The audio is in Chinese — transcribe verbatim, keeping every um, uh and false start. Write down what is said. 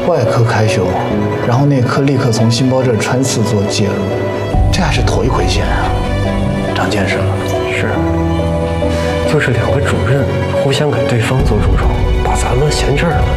外科开胸，然后内科立刻从心包这儿穿刺做介入，这还是头一回见啊，长见识了。 是，就是两个主任互相给对方做主创，把咱们闲置了。